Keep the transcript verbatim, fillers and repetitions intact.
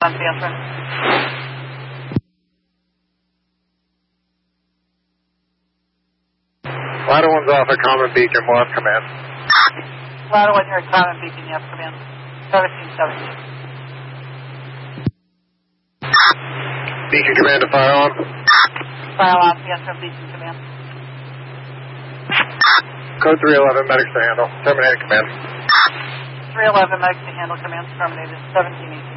answering. Ladder one's off at Common Beacon, we'll have command. Ladder one here at Common Beacon, you have command. seventeen seventeen. Beacon command to fire on. Fire on, answer Beacon command. Code three eleven, medics to handle. Terminated command. three eleven, medics to handle, command terminated, seventeen eighteen.